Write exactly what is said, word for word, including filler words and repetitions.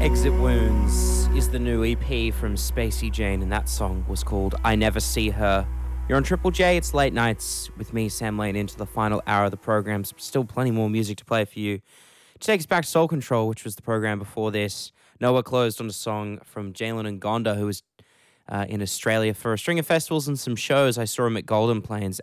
Exit Wounds is the new E P from Spacey Jane, and that song was called I Never See Her. You're on Triple J, it's late nights with me, Sam Lane, into the final hour of the program. Still plenty more music to play for you. To take us back to Soul Control, which was the program before this, Noah closed on a song from Jalen Ngonda, who was uh, in Australia for a string of festivals and some shows. I saw him at Golden Plains